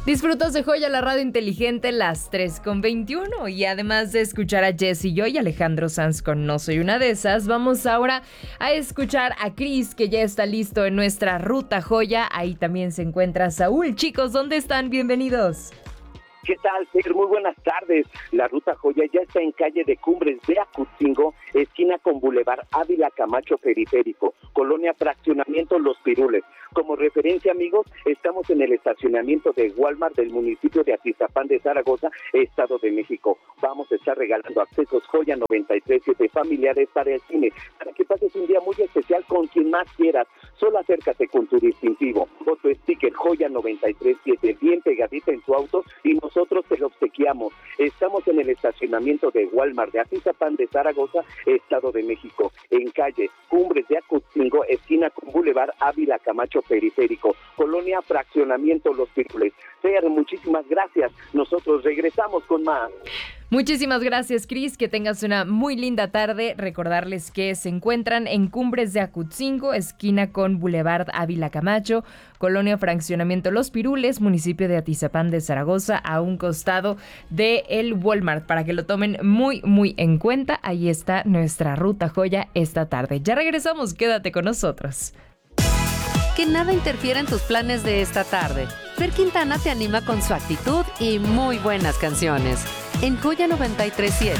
Disfrutas de Joya, la radio inteligente, las 3:21. Y además de escuchar a Jess y yo y Alejandro Sanz con No Soy Una de Esas, vamos ahora a escuchar a Chris, que ya está listo en nuestra ruta Joya. Ahí también se encuentra Saúl. Chicos, ¿dónde están? Bienvenidos. ¿Qué tal, Fer? Muy buenas tardes. La ruta Joya ya está en calle de Cumbres de Acutzingo, esquina con Boulevard Ávila Camacho Periférico, Colonia Fraccionamiento Los Pirules. Como referencia, amigos, estamos en el estacionamiento de Walmart del municipio de Atizapán de Zaragoza, Estado de México. Vamos a estar regalando accesos Joya 93.7 familiares para el cine, para que pases un día muy especial con quien más quieras. Solo acércate con tu distintivo o tu sticker Joya 93.7 bien pegadita en tu auto y nosotros te lo obsequiamos. Estamos en el estacionamiento de Walmart de Atizapán de Zaragoza, Estado de México, en calle Cumbres de Acutzingo, esquina con Boulevard Ávila Camacho Periférico, Colonia Fraccionamiento Los Pirules. Fer, muchísimas gracias. Nosotros regresamos con más. Muchísimas gracias, Cris. Que tengas una muy linda tarde. Recordarles que se encuentran en Cumbres de Acutzingo, esquina con Boulevard Ávila Camacho, Colonia Fraccionamiento Los Pirules, municipio de Atizapán de Zaragoza, a un costado de el Walmart, para que lo tomen muy, muy en cuenta. Ahí está nuestra ruta Joya esta tarde. Ya regresamos, quédate con nosotros. Que nada interfiera en tus planes de esta tarde. Fer Quintana te anima con su actitud y muy buenas canciones. En Joya 93.7.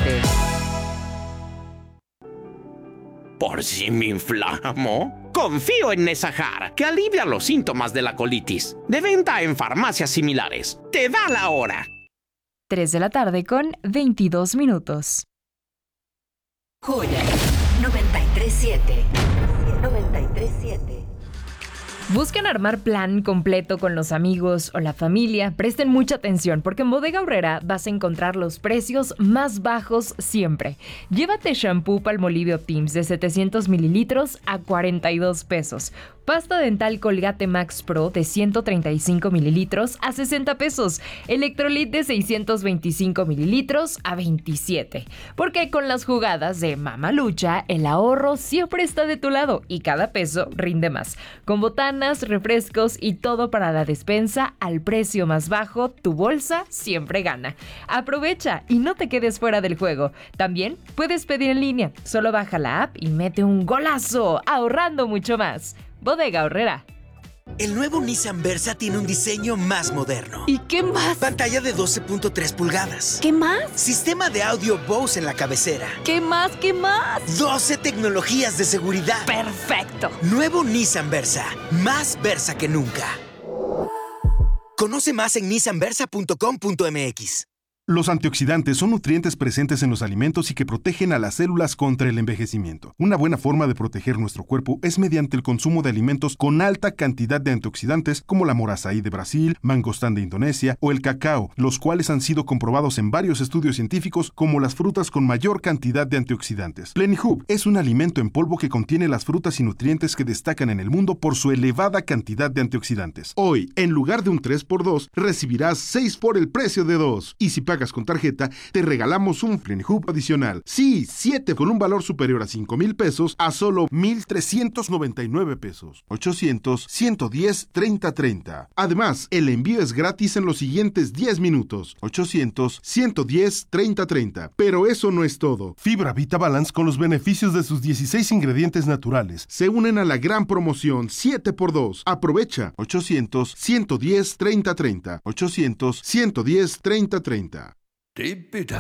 ¿Por si me inflamo? Confío en Nesajar, que alivia los síntomas de la colitis. De venta en farmacias similares. Te da la hora. 3 de la tarde con 22 minutos. Joya 93.7. 93.7. ¿Buscan armar plan completo con los amigos o la familia? Presten mucha atención, porque en Bodega Aurrera vas a encontrar los precios más bajos siempre. Llévate shampoo Palmolive Optims de 700 mililitros a 42 pesos. Pasta dental Colgate Max Pro de 135 mililitros a 60 pesos. Electrolit de 625 mililitros a 27. Porque con las jugadas de Mamalucha, el ahorro siempre está de tu lado y cada peso rinde más. Con botanas, refrescos y todo para la despensa al precio más bajo, tu bolsa siempre gana. Aprovecha y no te quedes fuera del juego. También puedes pedir en línea. Solo baja la app y mete un golazo, ahorrando mucho más. Bodega Aurrera. El nuevo Nissan Versa tiene un diseño más moderno. ¿Y qué más? Pantalla de 12.3 pulgadas. ¿Qué más? Sistema de audio Bose en la cabecera. ¿Qué más? ¿Qué más? 12 tecnologías de seguridad. ¡Perfecto! Nuevo Nissan Versa. Más Versa que nunca. Conoce más en nissanversa.com.mx. Los antioxidantes son nutrientes presentes en los alimentos y que protegen a las células contra el envejecimiento. Una buena forma de proteger nuestro cuerpo es mediante el consumo de alimentos con alta cantidad de antioxidantes como la morazaí de Brasil, mangostán de Indonesia o el cacao, los cuales han sido comprobados en varios estudios científicos como las frutas con mayor cantidad de antioxidantes. Plenihub es un alimento en polvo que contiene las frutas y nutrientes que destacan en el mundo por su elevada cantidad de antioxidantes. Hoy, en lugar de un 3x2, recibirás 6 por el precio de 2. Y si pagas con tarjeta, te regalamos un Plenihub adicional. Sí, 7 con un valor superior a 5,000 pesos a solo 1,399 pesos. 800-110-3030. Además, el envío es gratis en los siguientes 10 minutos. 800-110-3030. Pero eso no es todo. Fibra Vita Balance, con los beneficios de sus 16 ingredientes naturales, se unen a la gran promoción 7x2. Aprovecha. 800-110-3030. 800-110-3030. Tippita